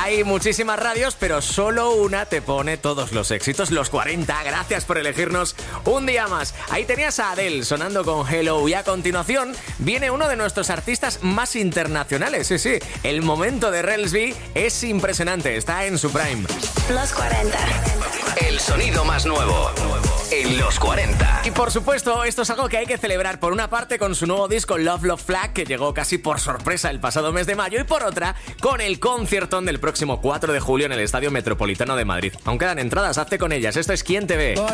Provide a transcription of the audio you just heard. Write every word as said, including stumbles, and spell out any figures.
Hay muchísimas radios, pero solo una te pone todos los éxitos, los cuarenta. Gracias por elegirnos un día más. Ahí tenías a Adele sonando con Hello y a continuación viene uno de nuestros artistas más internacionales. Sí, sí, el momento de Rels B es impresionante, está en su prime. Los cuarenta. El sonido más nuevo en los cuarenta. Y por supuesto, esto es algo que hay que celebrar. Por una parte, con su nuevo disco Love Love Flag, que llegó casi por sorpresa el pasado mes de mayo, y por otra, con el conciertón del próximo cuatro de julio en el Estadio Metropolitano de Madrid. Aún quedan entradas, hazte con ellas. Esto es Quién te ve.